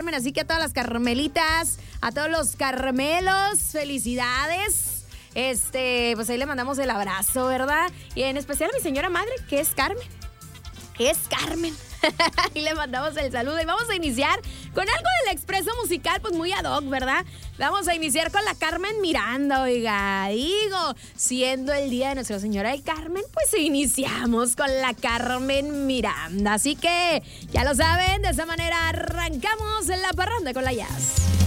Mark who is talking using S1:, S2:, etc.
S1: Carmen, así que a todas las Carmelitas, a todos los Carmelos, felicidades. Pues ahí le mandamos el abrazo, ¿verdad? Y en especial a mi señora madre, que es Carmen. Es Carmen. Y le mandamos el saludo y vamos a iniciar con algo del expreso musical, pues muy ad hoc, ¿verdad? Vamos a iniciar con la Carmen Miranda, oiga, digo, siendo el día de Nuestra Señora del Carmen, pues iniciamos con la Carmen Miranda. Así que, ya lo saben, de esa manera arrancamos la parranda con la Jazz.